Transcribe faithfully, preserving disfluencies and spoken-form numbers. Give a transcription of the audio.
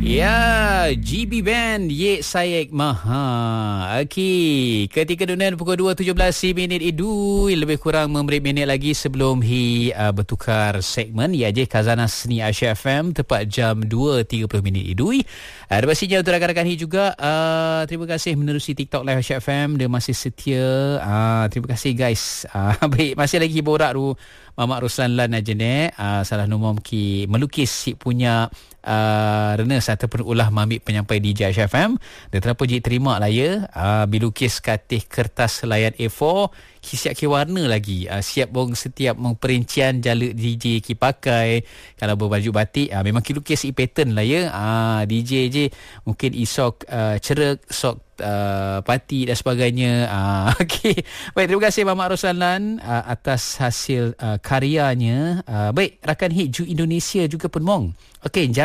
Ya, G B Band, Ye Sayek Maha. Okey, ketika dunia pukul dua tujuh belas minit Idui, lebih kurang memberi minit lagi sebelum Hi uh, bertukar segmen. Ya je, Khazanah Seni Asia F M, tepat jam dua tiga puluh minit Idui. Ada uh, pastinya untuk rakan-rakan Hi juga. Uh, terima kasih menerusi TikTok Live Asia F M. Dia masih setia. Uh, terima kasih guys. Uh, baik, masih lagi borak tu. Mamak Ruslan Lan aja ni. Uh, salah nombor ki melukis si punya Uh, renes ataupun ulah mamik penyampai D J Asia F M. Dia terapa je terima lah ya. Uh, bilukis katih kertas layan A four ki siap ki warna lagi. Uh, siap bong setiap memperincian jala D J ki pakai. Kalau berbaju batik uh, memang ki lukis i pattern lah ya. Uh, D J je mungkin isok uh, cerek, sok Uh, parti dan sebagainya. uh, Okey, baik, terima kasih Mamak Rosalan uh, atas hasil uh, karyanya. uh, Baik, rakan Hit Ju Indonesia juga pun mong. Okey,